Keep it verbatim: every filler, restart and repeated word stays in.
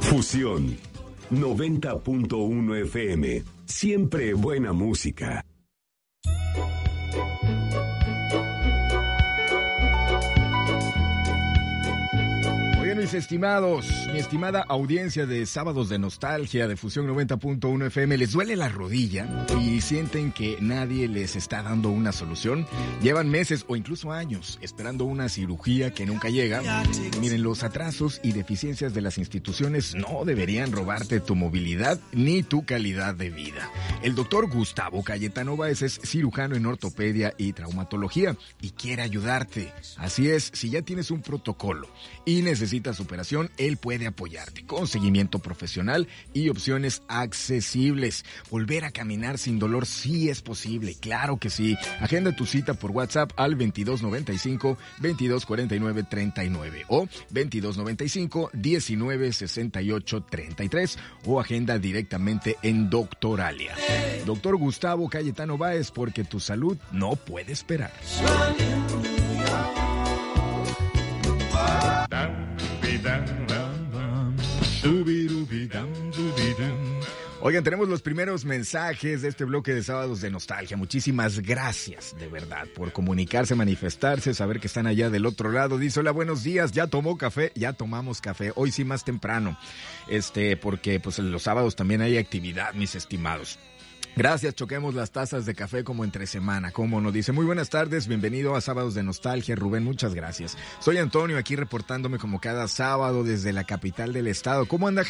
Fusión noventa punto uno F M. Siempre buena música. Mis estimados, mi estimada audiencia de Sábados de Nostalgia de Fusión noventa punto uno F M, ¿les duele la rodilla y sienten que nadie les está dando una solución? Llevan meses o incluso años esperando una cirugía que nunca llega. Miren, los atrasos y deficiencias de las instituciones no deberían robarte tu movilidad ni tu calidad de vida. El doctor Gustavo Cayetano Báez es cirujano en ortopedia y traumatología y quiere ayudarte. Así es, si ya tienes un protocolo y necesitas superación, él puede apoyarte con seguimiento profesional y opciones accesibles. Volver a caminar sin dolor sí es posible, claro que sí. Agenda tu cita por WhatsApp al veintidós noventa y cinco, veintidós cuarenta y nueve, treinta y nueve o veintidós noventa y cinco, diecinueve sesenta y ocho, treinta y tres o agenda directamente en Doctoralia. Doctor Gustavo Cayetano Báez, porque tu salud no puede esperar. Oigan, tenemos los primeros mensajes de este bloque de Sábados de Nostalgia. Muchísimas gracias, de verdad, por comunicarse, manifestarse, saber que están allá del otro lado. Dice, hola, buenos días, ¿ya tomó café? Ya tomamos café, hoy sí más temprano, este, porque pues los sábados también hay actividad, mis estimados. Gracias, choquemos las tazas de café como entre semana, como nos dice. Muy buenas tardes, bienvenido a Sábados de Nostalgia, Rubén, muchas gracias. Soy Antonio, aquí reportándome como cada sábado desde la capital del estado. ¿Cómo anda